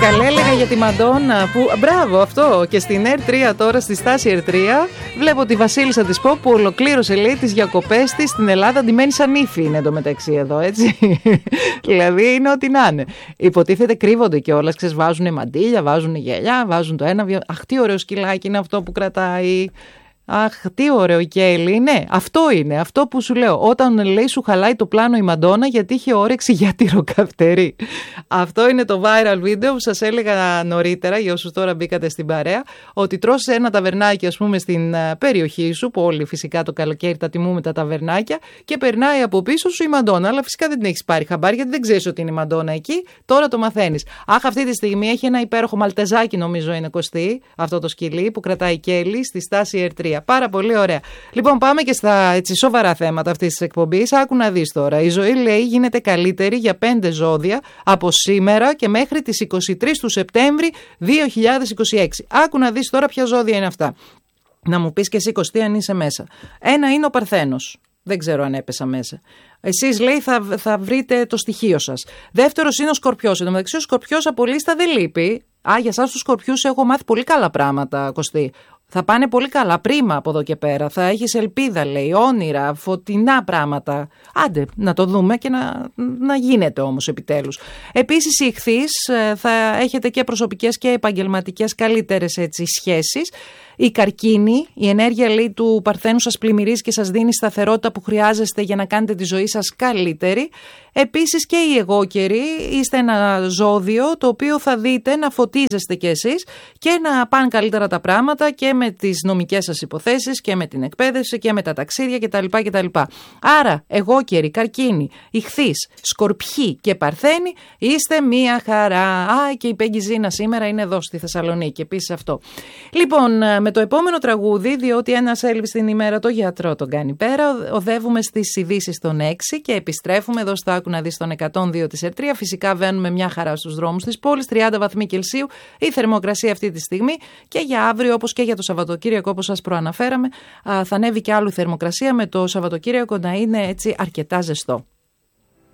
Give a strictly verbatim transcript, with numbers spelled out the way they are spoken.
Καλέ, έλεγα για τη Μαντόνα που, μπράβο αυτό, και στην Air τρία τώρα, στη στάση Air τρία βλέπω τη Βασίλισσα της Pop που ολοκλήρωσε, λέει, τις διακοπές της στην Ελλάδα, ντυμένη σαν ύφη είναι εντωμεταξύ εδώ, έτσι. Δηλαδή είναι ό,τι να είναι. Υποτίθεται κρύβονται κιόλας, ξέρεις, βάζουν μαντίλια, βάζουν γυαλιά, βάζουν το ένα. Αχ, τι ωραίο σκυλάκι είναι αυτό που κρατάει. Αχ, τι ωραίο Κέλλη. Ναι, αυτό είναι, αυτό που σου λέω. Όταν, λέει, σου χαλάει το πλάνο η Μαντόνα γιατί είχε όρεξη για τυροκαυτερή. Αυτό είναι το viral video που σας έλεγα νωρίτερα, για όσους τώρα μπήκατε στην παρέα, ότι τρως ένα ταβερνάκι, ας πούμε, στην περιοχή σου, που όλοι φυσικά το καλοκαίρι τα τιμούμε τα ταβερνάκια, και περνάει από πίσω σου η Μαντόνα. Αλλά φυσικά δεν την έχεις πάρει χαμπάρι, γιατί δεν ξέρεις ότι είναι η Μαντόνα εκεί. Τώρα το μαθαίνεις. Αχ, αυτή τη στιγμή έχει ένα υπέροχο μαλτεζάκι, νομίζω είναι Κωστή, αυτό το σκυλί που κρατάει η Κέλλη στη στάση Air τρία. Πάρα πολύ ωραία. Λοιπόν, πάμε και στα, έτσι, σοβαρά θέματα αυτής της εκπομπής. Άκου να δεις τώρα. Η ζωή, λέει, γίνεται καλύτερη για πέντε ζώδια από σήμερα και μέχρι τις είκοσι τρεις του Σεπτέμβρη δύο χιλιάδες είκοσι έξι. Άκου να δεις τώρα ποια ζώδια είναι αυτά. Να μου πεις και εσύ, Κωστή, αν είσαι μέσα. Ένα είναι ο Παρθένος. Δεν ξέρω αν έπεσα μέσα. Εσείς, λέει, θα, θα βρείτε το στοιχείο σας. Δεύτερος είναι ο Σκορπιός. Εν τω μεταξύ, ο Σκορπιός από λίστα δεν λείπει. Α, για εσάς τους Σκορπιούς έχω μάθει πολύ καλά πράγματα, Κωστή. Θα πάνε πολύ καλά, πρίμα από εδώ και πέρα. Θα έχεις ελπίδα, λέει, όνειρα, φωτεινά πράγματα. Άντε, να το δούμε και να, να γίνεται όμως επιτέλους. Επίσης, οι Ιχθύς, θα έχετε και προσωπικές και επαγγελματικές καλύτερες, έτσι, σχέσεις. Η Καρκίνη, η ενέργεια, λέει, του Παρθένου σας πλημμυρίζει και σας δίνει σταθερότητα που χρειάζεστε για να κάνετε τη ζωή σας καλύτερη. Επίσης και οι Αιγόκεροι, είστε ένα ζώδιο το οποίο θα δείτε να φωτίζεστε κι εσείς και να πάνε καλύτερα τα πράγματα και με τις νομικές σας υποθέσεις και με την εκπαίδευση και με τα ταξίδια κτλ. κτλ. Άρα, Αιγόκεροι, Καρκίνοι, Ιχθύς, Σκορπιοί και Παρθένοι, είστε μία χαρά. Α, και η Πέγγι Ζήνα σήμερα είναι εδώ στη Θεσσαλονίκη, επίσης αυτό. Λοιπόν, με το επόμενο τραγούδι, διότι ένας Έλβης την ημέρα το γιατρό τον κάνει πέρα, οδεύουμε στις ειδήσεις των έξι και επιστρέφουμε εδώ στο Άκου να δεις τον εκατόν δύο της Air τρία. Φυσικά βαίνουμε μια χαρά στους δρόμους της πόλης, τριάντα βαθμοί Κελσίου η θερμοκρασία αυτή τη στιγμή, και για αύριο όπως και για το Σαββατοκύριακο, όπως σας προαναφέραμε, θα ανέβει και άλλο η θερμοκρασία, με το Σαββατοκύριακο να είναι έτσι αρκετά ζεστό.